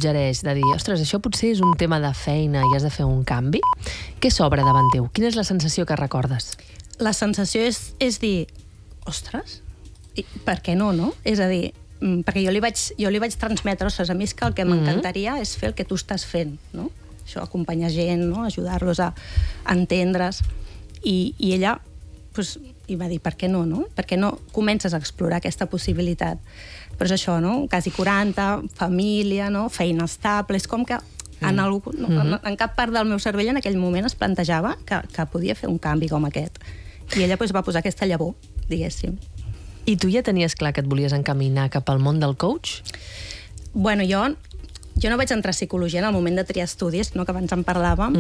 suggereix de dir, ostres, això potser és un tema de feina i has de fer un canvi, què s'obre davant teu? Quina és la sensació que recordes? La sensació és dir, ostres, per què no, no? És a dir, perquè jo li vaig transmetre, ostres, a mi és que el que m'encantaria és fer el que tu estàs fent, no? Això, acompanyar gent, no? Ajudar-los a entendre's. I ella pues, i va dir, per què no, no? Per què no comences a explorar aquesta possibilitat? Però és això, no? Quasi 40, família, no? Feina estable, és com que en cap part del meu cervell en aquell moment es plantejava que podia fer un canvi com aquest. I ella va posar aquesta llavor, diguéssim. I tu ja tenies clar que et volies encaminar cap al món del coach? Bueno, jo no vaig entrar a psicologia en el moment de triar estudis, no, que abans en parlàvem,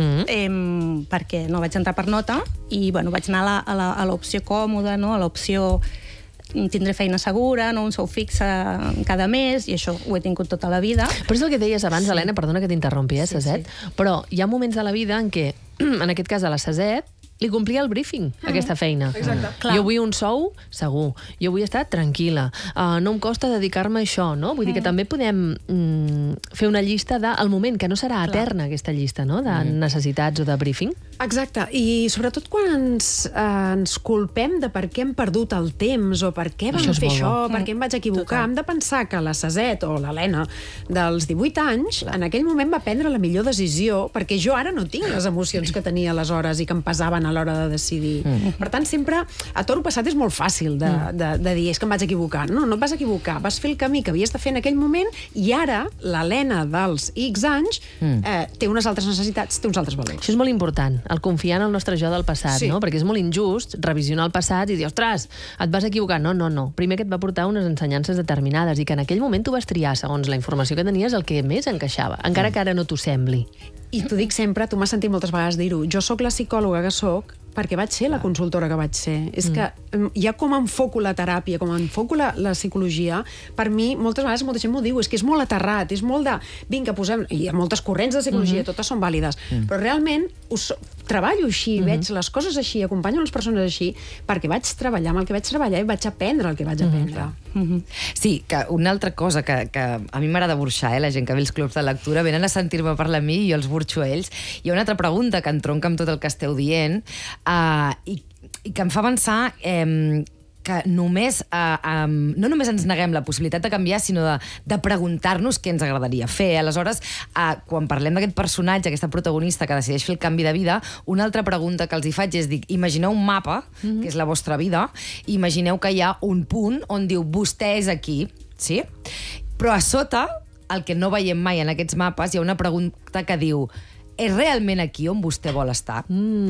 perquè no vaig entrar per nota i bueno, vaig anar a l'opció còmoda, no? A l'opció tindré feina segura, no? Un sou fixe cada mes, i això ho he tingut tota la vida. Però és el que deies abans, Helena, perdona que t'interrompi, Saset, però hi ha moments de la vida en què, en aquest cas a la Saset, li complia el briefing, aquesta feina. Exacte. Jo vull un sou segur, jo vull estar tranquil·la, no em costa dedicar-me a això, no? Vull dir que també podem fer una llista del moment, que no serà eterna aquesta llista, no?, de necessitats o de briefing. Exacte, i sobretot quan ens culpem de per què hem perdut el temps o per què vam fer això, per què em vaig equivocar, hem de pensar que la Saset o l'Helena dels 18 anys en aquell moment va prendre la millor decisió, perquè jo ara no tinc les emocions que tenia aleshores i que em pesaven a l'hora de decidir. Per tant, sempre a toro passat és molt fàcil de dir és que em vaig equivocar. No, no et vas equivocar, vas fer el camí que havies de fer en aquell moment i ara l'Helena dels X anys té unes altres necessitats, té uns altres valors. Això és molt important, el confiar en el nostre jo del passat, no? Perquè és molt injust revisionar el passat i dir, ostres, et vas equivocar. No, no, no. Primer que et va portar unes ensenyances determinades i que en aquell moment tu vas triar, segons la informació que tenies, el que més encaixava, encara que ara no t'ho sembli. I t'ho dic sempre, tu m'has sentit moltes vegades dir-ho, jo sóc la psicòloga que sóc perquè vaig ser la consultora que vaig ser. És que ja com enfoco la teràpia, com enfoco la psicologia, per mi, moltes vegades molta gent m'ho diu, és que és molt aterrat, és molt de, vinga, posem... Hi ha moltes corrents de psicologia, totes són vàlides, però realment treballo així, veig les coses així, acompanyo les persones així, perquè vaig treballar amb el que vaig treballar i vaig aprendre el que vaig aprendre. Sí, que una altra cosa que a mi m'agrada burxar, la gent que ve als clubs de lectura, venen a sentir-me parlar a mi i jo els burxo a ells. Hi ha una altra pregunta que entronca amb tot el que esteu dient i que em fa pensar que només, no només ens neguem la possibilitat de canviar, sinó de preguntar-nos què ens agradaria fer. Aleshores, quan parlem d'aquest personatge, aquesta protagonista que decideix fer el canvi de vida, una altra pregunta que els hi faig és, imagineu un mapa, que és la vostra vida, i imagineu que hi ha un punt on diu, vostè és aquí, sí? Però a sota, el que no veiem mai en aquests mapes, hi ha una pregunta que diu, és realment aquí on vostè vol estar?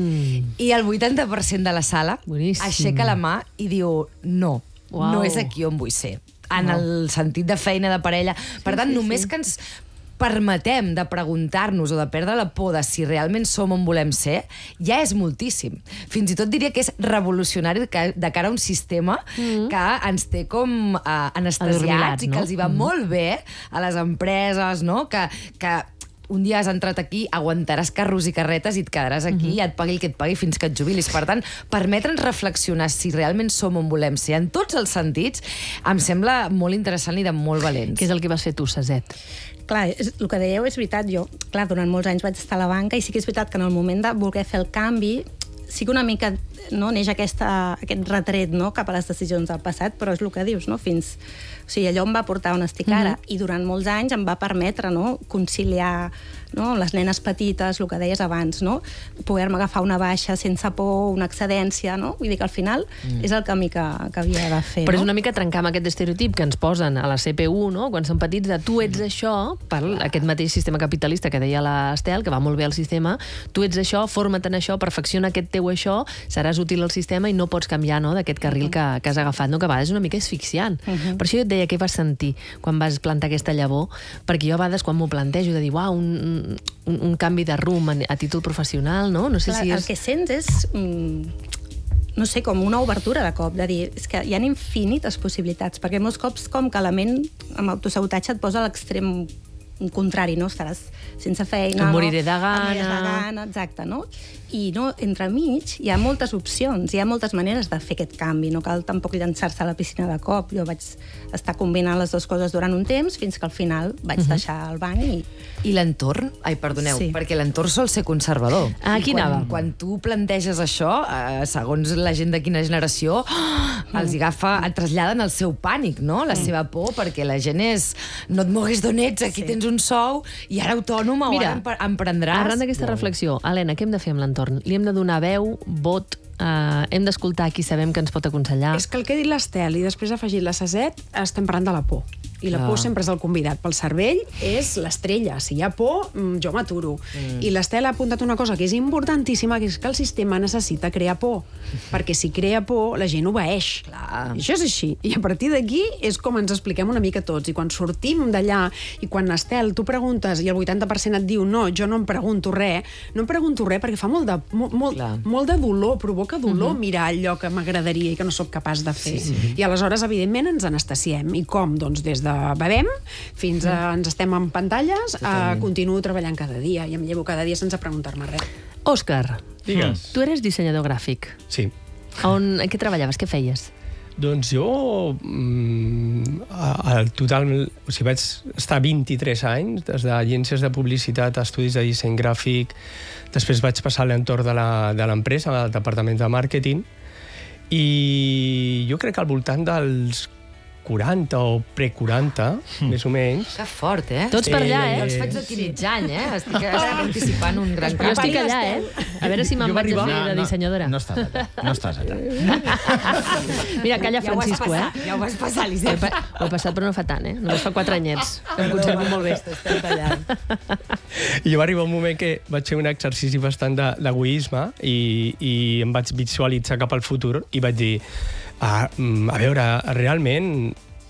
I el 80% de la sala aixeca la mà i diu no, no és aquí on vull ser. En el sentit de feina, de parella. Per tant, només que ens permetem de preguntar-nos o de perdre la por de si realment som on volem ser, ja és moltíssim. Fins i tot diria que és revolucionari de cara a un sistema que ens té com anestesiats i que els hi va molt bé a les empreses, no? Que un dia has entrat aquí, aguantaràs carros i carretes i et quedaràs aquí i et pagui el que et pagui fins que et jubilis. Per tant, permetre'ns reflexionar si realment som on volem ser, en tots els sentits, em sembla molt interessant i de molt valents. Què és el que vas fer tu, Saset? Clar, el que dèieu és veritat. Jo, clar, durant molts anys vaig estar a la banca i sí que és veritat que en el moment de voler fer el canvi sí que una mica neix aquest retret cap a les decisions del passat, però és el que dius, no? O sigui, allò em va portar on estic ara i durant molts anys em va permetre conciliar les nenes petites, el que deies abans, poder-me agafar una baixa sense por, una excedència, vull dir que al final és el camí que havia de fer. Però és una mica trencar amb aquest estereotip que ens posen a la CPU, quan són petits, de tu ets això, per aquest mateix sistema capitalista que deia l'Estel, que va molt bé al sistema, tu ets això, forma't en això, perfecciona aquest teu això, seràs útil al sistema i no pots canviar d'aquest carril que has agafat, que a vegades és una mica asfixiant. Per això jo et deia què vas sentir quan vas plantar aquesta llavor, perquè jo a vegades quan m'ho plantejo de dir, uau, un canvi de rumb a títol professional, no? No sé si és... El que sents és, no sé, com una obertura de cop, de dir, és que hi ha infinites possibilitats, perquè molts cops com que la ment amb autosabotatge et posa a l'extrem contrari, no? Estaràs sense feina... Em moriré de Em moriràs de gana. gana, exacte, no? I no, entremig hi ha moltes opcions, hi ha moltes maneres de fer aquest canvi, no cal tampoc llançar-se a la piscina de cop. Jo vaig estar combinant les dues coses durant un temps fins que al final vaig deixar el banc i... I l'entorn? Ai, perdoneu, Sí. perquè l'entorn sol ser conservador. Aquí I quan, anàvem. quan tu planteges això, segons la gent de quina generació, els agafa, et traslladen el seu pànic, no? La seva por, perquè la gent és... No et moguis d'on ets, aquí tens un sou, i ara autònoma, o Mira, ara emprendràs. Arran d'aquesta reflexió, Helena, què hem de fer amb l'entorn? Li hem de donar veu, vot, hem d'escoltar qui sabem que ens pot aconsellar. És que el que ha dit l'Estel i després ha afegit la Saset, estem parlant de la por. I la por sempre és el convidat. Pel cervell és l'estrella. Si hi ha por, jo m'aturo. I l'Estel ha apuntat una cosa que és importantíssima, que és que el sistema necessita crear por. Perquè si crea por, la gent obeeix. Clar. I això és així. I a partir d'aquí és com ens expliquem una mica tots. I quan sortim d'allà, i quan, Estel, tu preguntes i el 80% et diu no, jo no em pregunto res, no em pregunto res perquè fa molt de dolor, provoca dolor mirar allò que m'agradaria i que no sóc capaç de fer. I aleshores, evidentment, ens anestesiem. I com? Doncs des de bevem fins a ens estem en pantalles, continuo treballant cada dia i em llevo cada dia sense preguntar-me res. Òscar, Digues. tu eres dissenyador gràfic. Sí. En què treballaves? Què feies? Doncs jo, al total, o sigui, vaig estar 23 anys, des d'agències de publicitat a estudis de disseny gràfic, després vaig passar a l'entorn de l'empresa, al departament de màrqueting, i jo crec que al voltant dels 40 o pre-40, més o menys. Que fort, Tots per allà, Jo els faig d'aquí mig any, Estic anticipant un gran Jo estic allà, A veure si me'n Jo vaig a vaig fer de dissenyadora. No estàs allà. No estàs allà. Mira, calla, Francisco, Ja ho vas passar, Ho Elisenda. he passat, però no fa tant, Només fa 4 anyets. Em conservo molt bé. I jo va arribar un moment que vaig fer un exercici bastant d'egoisme i em vaig visualitzar cap al futur i vaig dir, a veure, realment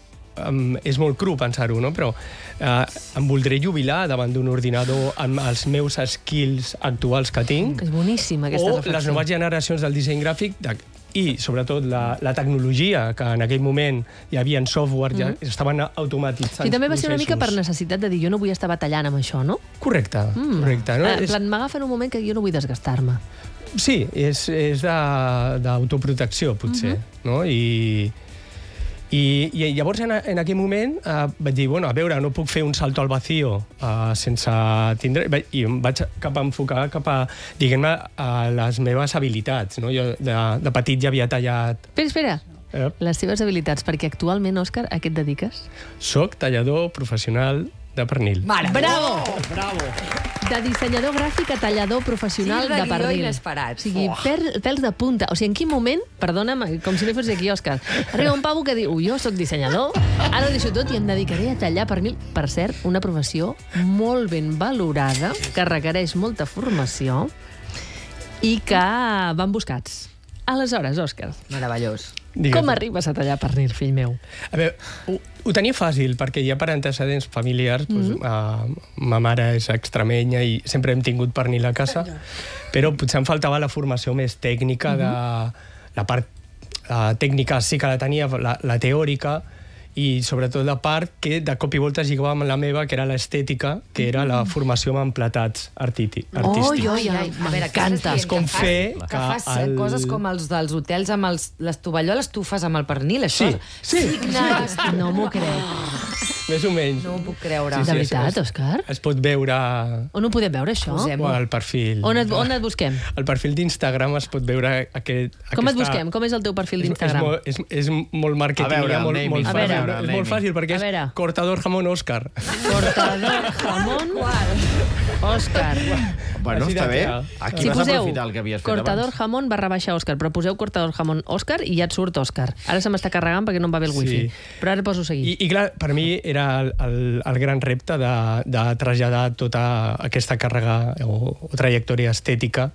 és molt cru pensar-ho, no? Però em voldré jubilar davant d'un ordinador amb els meus skills actuals que tinc, És boníssima, aquesta o reflexió. les noves generacions del disseny gràfic i, sobretot, la tecnologia, que en aquell moment hi havia software, ja estaven automatitzant Sí, també va ser una mica per processos. necessitat de dir jo no vull estar batallant amb això, no? Correcte, correcte. No? En plan, m'agafa en un moment que jo no vull desgastar-me. Sí, és d'autoprotecció, potser, no? I llavors, en aquell moment, vaig dir, bueno, a veure, no puc fer un salto al vacío sense tindre... I em vaig enfocar cap a, diguem-ne, a les meves habilitats, no? Jo de petit ja havia tallat... Espera. Les teves habilitats, perquè actualment, Òscar, a què et dediques? Soc tallador professional de pernil. Bravo! De dissenyador gràfic a tallador professional Sí, de guió pernil. inesperat. O sigui, pèls de punta. O sigui, en quin moment, perdona'm, com si no fos aquí, Òscar, arriba un pavo que diu, jo sóc dissenyador, ara ho deixo tot i em dedicaré a tallar pernil. Per cert, una professió molt ben valorada, que requereix molta formació i que van buscats. Aleshores, Òscar, Meravellós. Digues. com arribes a tallar pernil, fill meu? A veure, ho tenia fàcil, perquè ja per antecedents familiars, ma mare és extremenya i sempre hem tingut pernil a casa, però potser em faltava la formació més tècnica, la part tècnica sí que la tenia, la teòrica, i sobretot la part que de cop i volta lligava amb la meva, que era l'estètica, que era la formació amb emplatats artístics. M'encanta. Com fer que fas coses com els dels hotels amb les tovalloles, tu fas amb el pernil, això? Sí. Signes. No m'ho crec. Més o menys. No ho puc creure. De veritat, Òscar? Es pot veure On ho podem veure, això? Posem-ho. al perfil. On et busquem? Al perfil d'Instagram es pot veure Com et busquem? Com és el teu perfil d'Instagram? És molt marketing, A veure, el molt naming. A veure, fàcil. És molt fàcil perquè A veure. és cortador jamón Òscar. Cortador jamón Òscar. Bueno, Així està de bé. clar. Aquí Si vas poseu aprofitar el que havies fet cortador abans. jamón / Òscar, però poseu cortador jamón Òscar i ja et surt Òscar. Ara se m'està carregant perquè no em va bé el wifi. Sí. Però ara poso seguir. I clar, per mi era el gran repte de traslladar tota aquesta càrrega o trajectòria estètica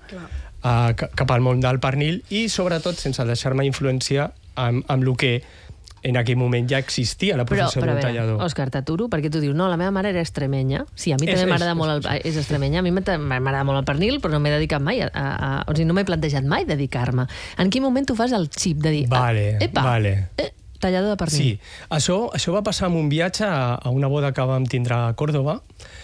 cap al món del pernil i, sobretot, sense deixar-me influenciar amb el que en aquell moment ja existia la professió però a d'un veure, tallador. Òscar, t'aturo perquè tu dius, no, la meva mare era extremenya. Sí, a mi És- també és- m'agrada molt és extremenya. A mi m'agrada molt el pernil, però no m'he dedicat mai o sigui, no m'he plantejat mai dedicar-me. En quin moment tu fas el xip de dir... Vale, epa, vale. tallador de pernil. Sí, això va passar en un viatge a una boda que vam tindre a Còrdova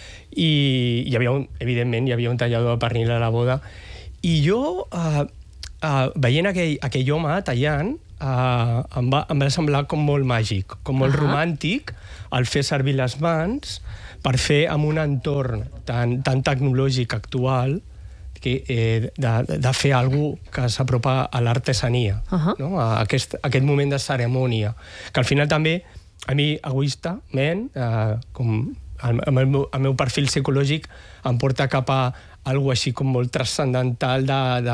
i evidentment, hi havia un tallador de pernil a la boda i jo, veient aquell home tallant, em va semblar com molt màgic, com molt romàntic el fer servir les mans per fer en un entorn tan tecnològic actual de fer alguna cosa que s'apropa a l'artesania, no? A aquest moment de cerimònia, que al final també, a mi, egoistament, com el meu perfil psicològic em porta cap a alguna cosa així com molt transcendental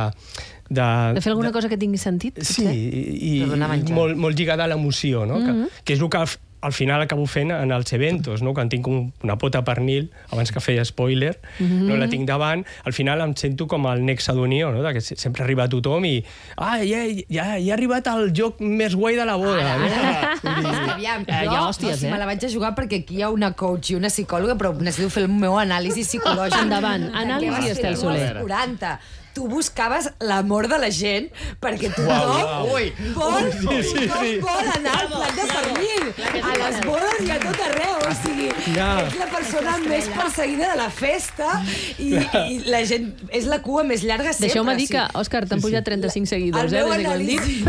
de fer alguna cosa que tingui sentit, potser? Sí, i molt lligada a l'emoció, no? Que és el que al final acabo fent en els eventos, no? Quan tinc una pota pernil, abans que feia spoiler, no la tinc davant, al final em sento com el nexe d'unió, no? Que sempre arriba tothom i ja ha arribat el joc més guai de la boda. Aviam, jo me la vaig a jugar perquè aquí hi ha una coach i una psicòloga, però necessito fer el meu anàlisi psicològic. Endavant, anàlisi, Estel Soler. 40. Tu buscaves l'amor de la gent perquè tothom vol anar al plat de pernil, a les bodes i a tot arreu. O sigui, ets la persona més perseguida de la festa i la gent és la cua més llarga sempre. Deixeu-me dir que, Òscar, t'han pujat 35 seguidors, el meu anàlisi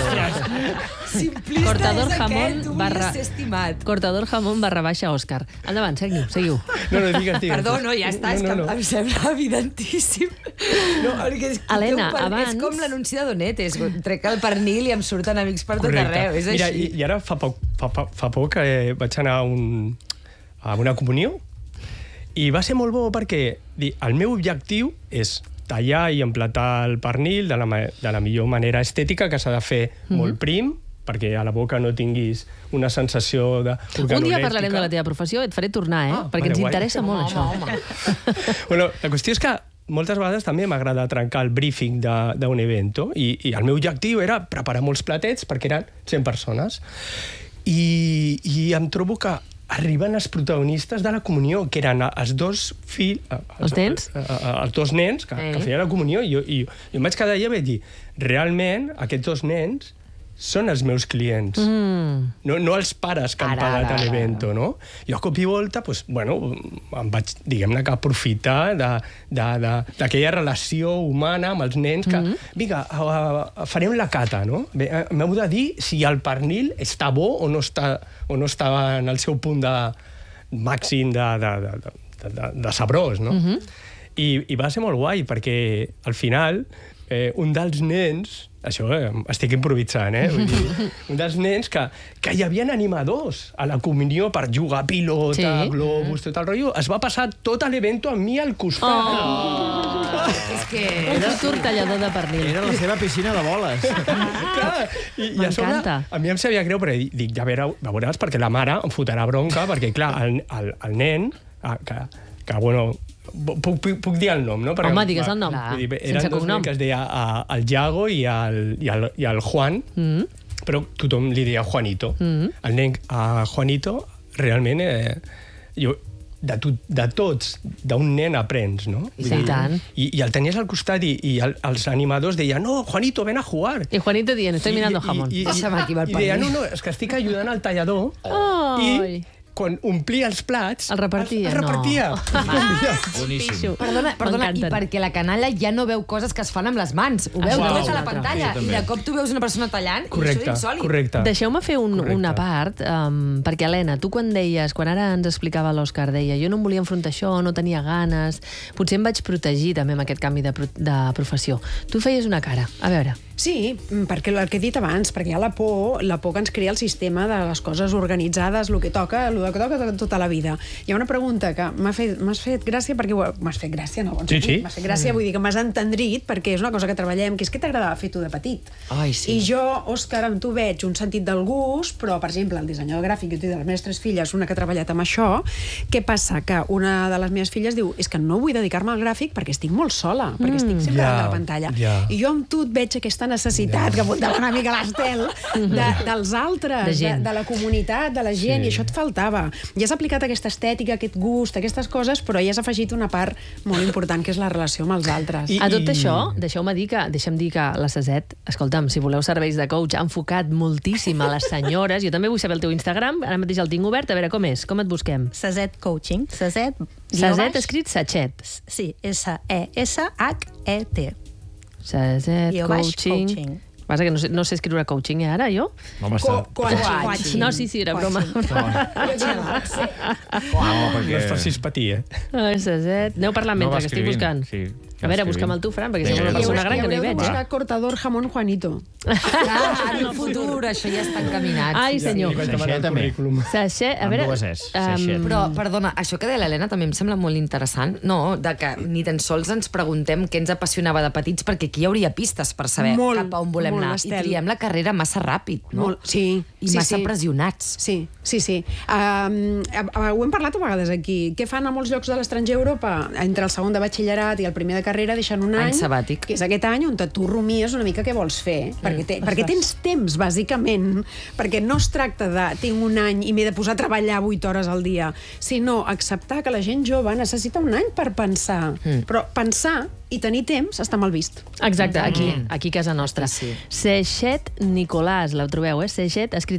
simplista és aquest, tu volies ser estimat. Cortador jamón / Òscar. Endavant, seguiu. No, digues. Perdó, no, ja està, és que em sembla evidentíssim. Helena, abans... És com l'anunci de Donetes, trec el pernil i em surten amics per tot arreu, és així. Mira, i ara fa poc vaig anar a una comunió i va ser molt bo perquè el meu objectiu és tallar i emplatar el pernil de la millor manera estètica, que s'ha de fer molt prim, perquè a la boca no tinguis una sensació d'organolèptica. Un dia parlarem de la teva professió, et faré tornar, perquè ens interessa molt això. Bueno, la qüestió és que moltes vegades també m'agrada trencar el briefing d'un evento i el meu objectiu era preparar molts platets perquè eren 100 persones i em trobo que arriben els protagonistes de la comunió, que eren els dos fills... Els nens? Els dos nens que feien la comunió i jo em vaig quedar allà i vaig dir, realment aquests dos nens són els meus clients, no els pares que han pagat a l'evento, no? I a cop i volta, em vaig, diguem-ne, que aprofitar d'aquella relació humana amb els nens que, vinga, farem la cata, no? M'heu de dir si el pernil està bo o no està en el seu punt màxim de sabrós, no? I va ser molt guai, perquè al final un dels nens, això estic improvisant, vull dir, un dels nens que hi havia animadors a la comunió per jugar a pilota, globus, tot el rotllo, es va passar tot l'evento amb mi al costat. És que un futur tallador de pernil. Era la seva piscina de boles. I a sobre, a mi em sabia greu, però dic, ja veuràs, perquè la mare em fotrà bronca, perquè, clar, el nen, que bueno, puc dir el nom, no? Home, digues el nom, sense cognom. Eren dos que es deia el Yago i el Juan, però tothom li deia Juanito. El nen Juanito, realment, de tots, d'un nen aprens, no? I tant. I el tenies al costat i els animadors deien, no, Juanito, ven a jugar. I Juanito dient, estoy mirando jamón. I deia, no, és que estic ajudant al tallador. I quan omplia els plats... El repartia. El repartia. Boníssim. Perdona, i perquè la canalla ja no veu coses que es fan amb les mans. Ho veu tot a la pantalla. I de cop tu veus una persona tallant i això és insòlit. Correcte. Deixeu-me fer una part, perquè, Helena, tu quan ara ens explicava l'Òscar, deia, jo no em volia enfrontar això, no tenia ganes, potser em vaig protegir també amb aquest canvi de professió. Tu feies una cara. A veure... Sí, perquè el que he dit abans, perquè hi ha la por que ens crea el sistema de les coses organitzades, el que toca tota la vida. Hi ha una pregunta que m'has fet gràcia, perquè m'has fet gràcia, no? Sí. M'has fet gràcia, vull dir que m'has entendrit, perquè és una cosa que treballem, que és què t'agradava fer tu de petit. Ai, sí. I jo, Òscar, amb tu veig un sentit del gust, però, per exemple, el dissenyador gràfic, jo tinc de les meves 3 filles, una que ha treballat amb això, què passa? Que una de les meves filles diu, és que no vull dedicar-me al gràfic perquè estic molt sola, perquè estic sempre davant de la pantalla. I jo amb tu et veig aquesta aquesta necessitat que apuntava una mica l'Estel dels altres, de la comunitat, de la gent, i això et faltava. Ja has aplicat aquesta estètica, aquest gust, aquestes coses, però ja has afegit una part molt important, que és la relació amb els altres. A tot això, deixa'm dir que la Saset, escolta'm, si voleu serveis de coach, ha enfocat moltíssim a les senyores. Jo també vull saber el teu Instagram, ara mateix el tinc obert, a veure com és, com et busquem? Saset Coaching. Saset escrit Sachet. Sí, S-E-S-H-E-T. Saset Coaching. Passa que no sé escriure coaching, ara, jo? Home, Coaching. No, sí, era broma. No, perquè... No es facis patir, Ai, Saset. Aneu parlant mentre, que estic buscant. Sí. A veure, busca'm el tu, Fran, perquè sembla una persona gran que no hi haureu veig, de buscar cortador jamón Juanito. En el futur, això ja està encaminat. Ai, senyor. Li vaig demanar el també. currículum. Sachet, a Amb veure... dues S, sachet. Però, perdona, això que deia l'Helena també em sembla molt interessant, no? De que ni tan sols ens preguntem què ens apassionava de petits, perquè aquí hi hauria pistes per saber cap a on volem anar. I triem la carrera massa ràpid, no? Sí. I massa pressionats. Sí. Ho hem parlat a vegades aquí. Què fan a molts llocs de l'estranger a Europa? Entre el segon de batxillerat i el primer de carrera deixen un any sabàtic. Que és aquest any on tu rumies una mica què vols fer. Perquè tens temps, bàsicament, perquè no es tracta de tinc un any i m'he de posar a treballar 8 hores al dia, sinó acceptar que la gent jove necessita un any per pensar. Però pensar i tenir temps està mal vist. Exacte, aquí a casa nostra. Sachet Nicolàs, la trobeu, Sachet, escrit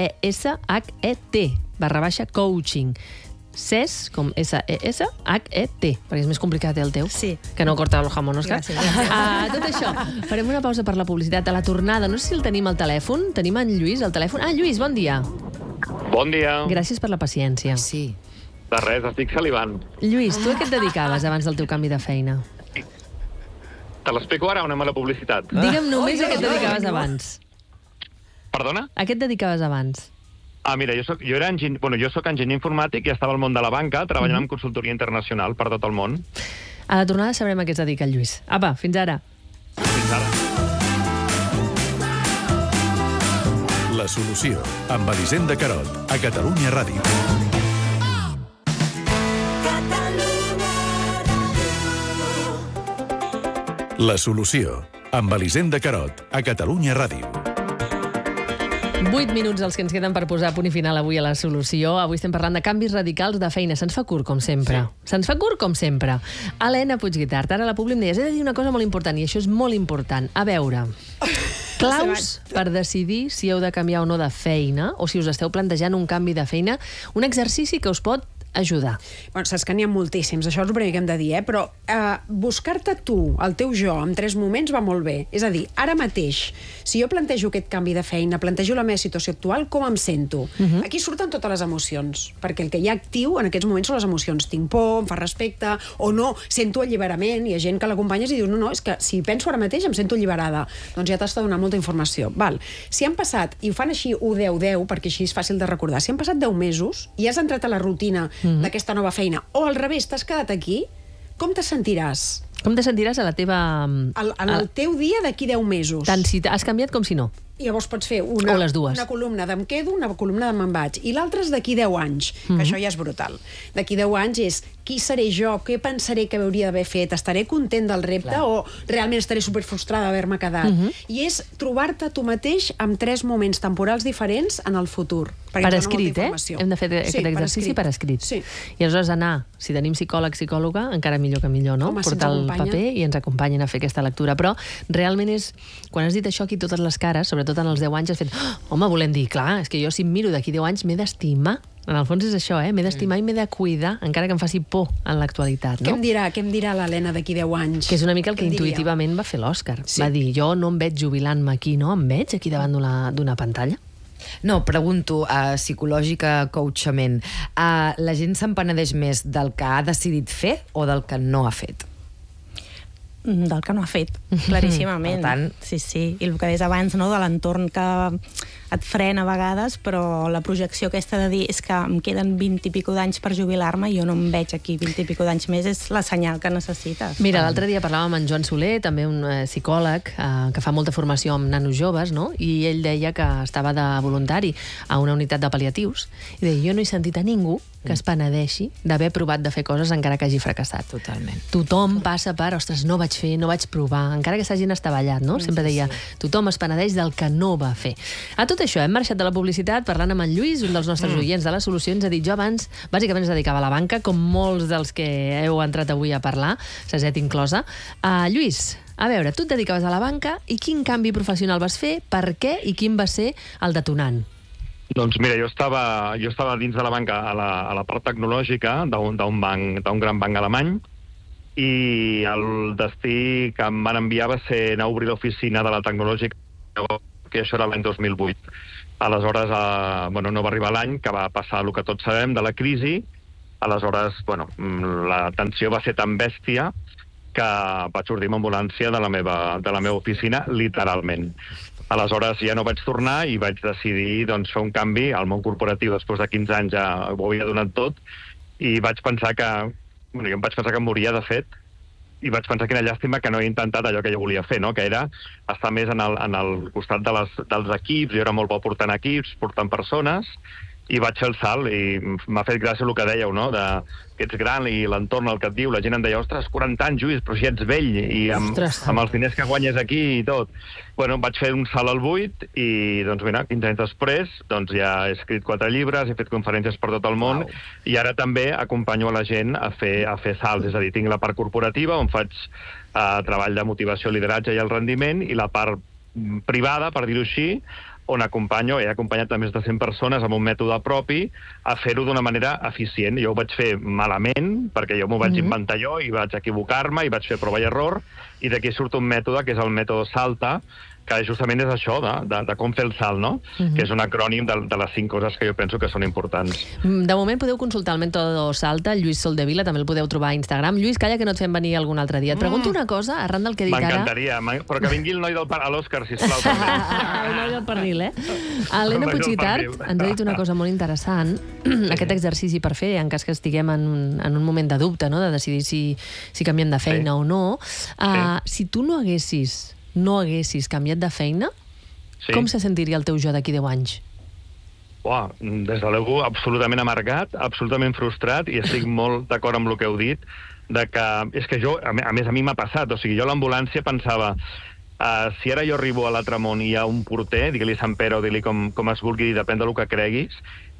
S-E-S-H-E-T, /coaching. com S-E-S-H-E-T, perquè és més complicat el teu, que no corta el jamón, Òscar. Tot això, farem una pausa per la publicitat. A la tornada, no sé si el tenim al telèfon. Tenim en Lluís al telèfon. Lluís, bon dia. Bon dia. Gràcies per la paciència. Sí. De res, estic salivant. Lluís, tu a què et dedicaves abans del teu canvi de feina? Te l'explico ara, una mala publicitat. Digue'm només a què et dedicaves abans. Perdona? A què et dedicaves abans? Mira, jo soc enginyer informàtic i estava al món de la banca treballant en consultoria internacional per tot el món. A la tornada sabrem a què es dedica el Lluís. Apa, fins ara. Fins ara. La solució, amb Elisenda Carot, a Catalunya Ràdio. La solució, amb Elisenda Carot, a Catalunya Ràdio. 8 minuts els que ens queden per posar punt i final avui a la solució. Avui estem parlant de canvis radicals de feina. Se'ns fa curt, com sempre. Se'ns fa curt, com sempre. Helena Puigguitart, ara a la Publi em deies, he de dir una cosa molt important, i això és molt important. A veure, claus per decidir si heu de canviar o no de feina, o si us esteu plantejant un canvi de feina, un exercici que us pot ajudar. Bueno, saps que n'hi ha moltíssims, això és el primer que hem de dir, però buscar-te tu, el teu jo, en 3 moments va molt bé. És a dir, ara mateix, si jo plantejo aquest canvi de feina, plantejo la meva situació actual, com em sento? Aquí surten totes les emocions, perquè el que hi ha actiu en aquests moments són les emocions. Tinc por, em fa respecte, o no, sento alliberament, hi ha gent que l'acompanyes i dius, no, és que si penso ara mateix em sento alliberada. Doncs ja t'has de donar molta informació. Si han passat, i ho fan així 1-10-10, perquè així és fàcil de recordar, si han passat 10 mesos i has entrat a la rutina d'aquesta nova feina, o al revés, t'has quedat aquí, com te sentiràs? Com te sentiràs a la teva... En el teu dia d'aquí 10 mesos. Tant si has canviat com si no. I llavors pots fer O les dues. una columna d'em quedo, una columna de me'n vaig. I l'altra és d'aquí 10 anys, que això ja és brutal. D'aquí 10 anys és qui seré jo, què pensaré que hauria d'haver fet, estaré content del repte o realment estaré superfrustrada d'haver-me quedat. I és trobar-te tu mateix amb 3 moments temporals diferents en el futur. Per escrit, Hem de fer aquest exercici per escrit. Sí. I aleshores anar, si tenim psicòleg, psicòloga, encara millor que millor, no? Home, si ens portar el acompanya. paper i ens acompanyen a fer aquesta lectura. Però realment és... Quan has dit això aquí, totes les cares, sobretot en els 10 anys, has fet... Home, volem dir, clar, és que jo si em miro d'aquí 10 anys m'he d'estimar. En el fons és això, m'he d'estimar i m'he de cuidar, encara que em faci por en l'actualitat, no? Què em dirà l'Helena d'aquí 10 anys? Que és una mica el que Què em diria? intuïtivament va fer l'Òscar. Sí. Va dir, jo no em veig jubilant-me aquí, no? Em veig aquí davant d'una pantalla. No, pregunto, psicològica, coachament, la gent s'empenedeix més del que ha decidit fer o del que no ha fet? Del que no ha fet, claríssimament. Per tant... Sí. I el que deies abans, no?, de l'entorn que et frena a vegades, però la projecció aquesta de dir és que em queden 20 i pico d'anys per jubilar-me i jo no em veig aquí 20 i pico d'anys més, és la senyal que necessites. Mira, l'altre dia parlàvem amb en Joan Soler, també un psicòleg que fa molta formació amb nanos joves, no? I ell deia que estava de voluntari a una unitat de pal·liatius i deia, jo no he sentit a ningú que es penedeixi d'haver provat de fer coses encara que hagi fracassat. Totalment. Tothom passa per, ostres, no vaig fer, no vaig provar, encara que s'hagin estavellat, no? Sempre deia, tothom es penedeix del que no va fer. A tot això, hem marxat de la publicitat parlant amb en Lluís, un dels nostres oients de la Solució. Ens ha dit, jo abans, bàsicament es dedicava a la banca, com molts dels que heu entrat avui a parlar, Saset inclosa. Lluís, a veure, tu et dedicaves a la banca i quin canvi professional vas fer, per què i quin va ser el detonant? Doncs mira, jo estava dins de la banca a la part tecnològica d'un gran banc alemany, i el destí que em van enviar va ser anar a obrir l'oficina de la tecnològica, que això era l'any 2008. Aleshores, no va arribar l'any que va passar el que tots sabem de la crisi. Aleshores, la tensió va ser tan bèstia que vaig sortir amb ambulància de la meva oficina, literalment. Aleshores ja no vaig tornar i vaig decidir fer un canvi al món corporatiu. Després de 15 anys ja ho havia donat tot i vaig pensar que... jo em vaig pensar que em moria, de fet, i vaig pensar quina llàstima que no he intentat allò que jo volia fer, no? Que era estar més en el costat dels equips. Jo era molt bo portant equips, portant persones, i vaig fer el salt, i m'ha fet gràcia el que dèieu, no? Que ets gran i l'entorn el que et diu, la gent em deia, ostres, 40 anys, Lluís, però si ets vell, i amb els diners que guanyes aquí i tot. Vaig fer un salt al buit, i 15 anys després ja he escrit 4 llibres, he fet conferències per tot el món, i ara també acompanyo a la gent a fer salts, és a dir, tinc la part corporativa, on faig treball de motivació, lideratge i el rendiment, i la part privada, per dir-ho així, on he acompanyat a més de 100 persones amb un mètode propi a fer-ho d'una manera eficient. Jo ho vaig fer malament, perquè jo m'ho vaig inventar jo i vaig equivocar-me i vaig fer prova i error, i d'aquí surt un mètode que és el mètode SALTA, que justament és això, de com fer el salt, no? Que és un acrònim de les 5 coses que jo penso que són importants. De moment podeu consultar el mètode SALTA, Lluís Soldevila, també el podeu trobar a Instagram. Lluís, calla que no et fem venir algun altre dia. Et pregunto una cosa, arran del que he dit ara... M'encantaria, però que vingui el noi a l'Òscar, sisplau, també. El noi del pernil, Helena Puigitart ens ha dit una cosa molt interessant, aquest exercici per fer, en cas que estiguem en un moment de dubte, no?, de decidir si canviem de feina o no. Si tu no haguessis canviat de feina, com se sentiria el teu jo d'aquí 10 anys? Des de l'ego, absolutament amargat, absolutament frustrat, i estic molt d'acord amb el que heu dit, és que jo, a més a mi m'ha passat, o sigui, jo a l'ambulància pensava, si ara jo arribo a l'altre món i hi ha un porter, digue-li Sant Pere o digue-li com es vulgui, depèn del que creguis,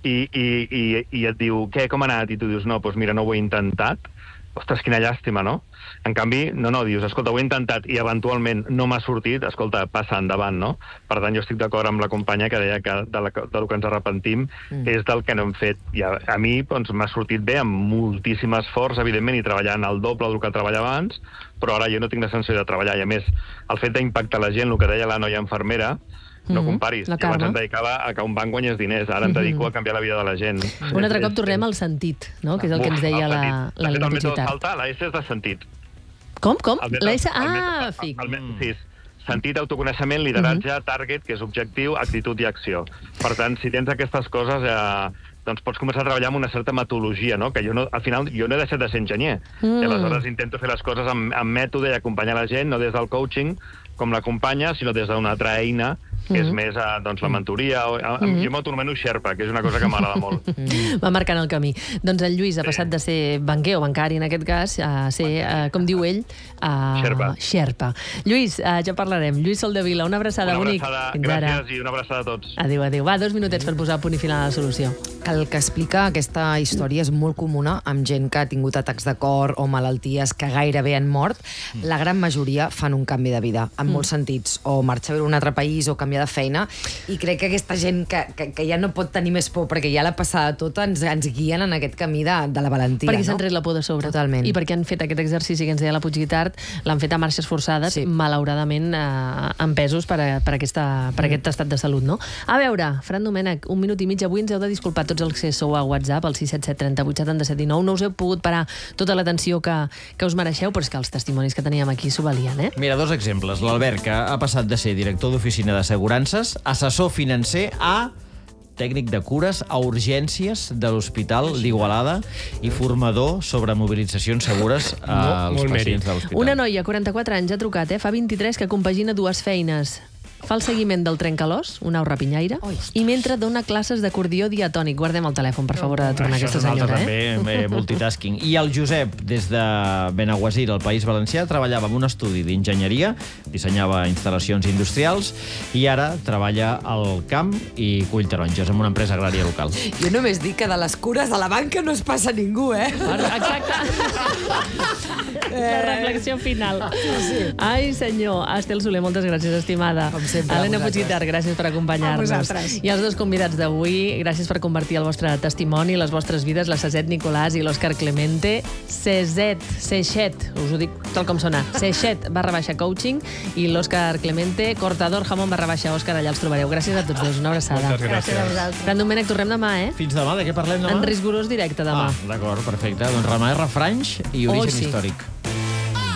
i et diu, què, com ha anat? I tu dius, no, doncs mira, no ho he intentat. Ostres, quina llàstima, no? En canvi, no, dius, escolta, ho he intentat i eventualment no m'ha sortit, escolta, passa endavant, no? Per tant, jo estic d'acord amb la companya que deia que del que ens arrepentim és del que no hem fet. I a mi m'ha sortit bé, amb moltíssim esforç, evidentment, i treballant el doble del que treballava abans, però ara jo no tinc la sensació de treballar. I a més, el fet d'impactar la gent, el que deia la noia infermera, no comparis. Jo abans em dedicava a que un banc guanyés diners, ara em dedico a canviar la vida de la gent. Un altre cop tornem al sentit, no?, que és el que ens deia l'Helena Puigitart. La S és de sentit. Com? La S? Fic. Sí, sentit, autoconeixement, lideratge, target, que és objectiu, actitud i acció. Per tant, si tens aquestes coses, doncs pots començar a treballar amb una certa metodologia, no? Que al final jo no he deixat de ser enginyer. I aleshores intento fer les coses amb mètode i acompanyar la gent, no des del coaching, com l'acompanya, sinó des d'una altra eina, que és més la mentoria. Jo m'autonomeno Sherpa, que és una cosa que m'agrada molt. Va marcant el camí. Doncs el Lluís ha passat de ser banquer o bancari, en aquest cas, a ser, com diu ell, Sherpa. Lluís, ja parlarem. Lluís Soldevila, una abraçada, bonic. Gràcies i una abraçada a tots. Adéu. Va, 2 minutets per posar punt i final a la solució. El que explica aquesta història és molt comuna amb gent que ha tingut atacs de cor o malalties que gairebé han mort. La gran majoria fan un canvi de vida, en molts sentits, o marxar a viure a un altre país o canviar de feina, i crec que aquesta gent que ja no pot tenir més por perquè ja l'ha passada tota, ens guien en aquest camí de la valentia. Perquè s'han tret la por de sobre. Totalment. I perquè han fet aquest exercici que ens deia la Puigitart, l'han fet a marxes forçades, malauradament empesos per aquest estat de salut, no? A veure, Fran Domènech, 1 minut i mig. Avui ens heu de disculpar tots els que sou a WhatsApp, al 677 38 77 19. No us heu pogut parar tota l'atenció que us mereixeu, però és que els testimonis que teníem aquí s'ho valien, Mira, 2 exemples. L'Albert, que ha passat de ser director d'oficina d'assegurances, assessor financer, a tècnic de cures a urgències de l'Hospital d'Igualada i formador sobre mobilitzacions segures als pacients de l'hospital. Una noia, 44 anys, ha trucat, fa 23, que compagina 2 feines. fa el seguiment del trencalòs, un au rapinyaire, i mentre dona classes d'acordió diatònic. Guardem el telèfon, per favor, de tornar aquesta senyora. També, multitasking. I el Josep, des de Benaguasil, al País Valencià, treballava en un estudi d'enginyeria, dissenyava instal·lacions industrials, i ara treballa al camp i cull taronges en una empresa agrària local. Jo només dic que de les cures de la banca no es passa ningú, Exacte. La reflexió final. Ai, senyor. Estel Soler, moltes gràcies, estimada. Com sempre, a Helena vosaltres. Puiggitar, gràcies per acompanyar-nos. A vosaltres. I els dos convidats d'avui, gràcies per convertir el vostre testimoni, les vostres vides, la Cesset Nicolàs i l'Òscar Clemente. Cesset, us ho dic tal com sona, Cesset_coaching i l'Òscar Clemente, cortador jamón _Òscar, allà els trobareu. Gràcies a tots dos, una abraçada. Moltes gràcies. Gràcies a vosaltres. Fran Domènech, tornem demà, Fins demà, de què parlem demà? En rigorós directe demà. D'acord, perfecte. Doncs demà és refranys i origen històric.